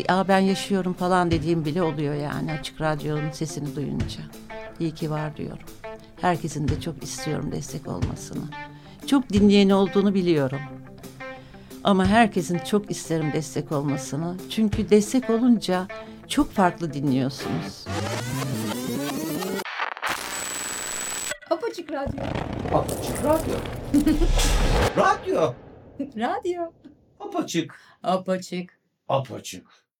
Ya ben yaşıyorum falan dediğim bile oluyor yani Açık Radyo'nun sesini duyunca. İyi ki var diyorum. Herkesin de çok istiyorum destek olmasını. Çok dinleyeni olduğunu biliyorum. Ama herkesin çok isterim destek olmasını. Çünkü destek olunca çok farklı dinliyorsunuz. Apaçık Radyo. Apaçık Radyo. Radyo. Radyo. Apaçık. Apaçık. Apaçık.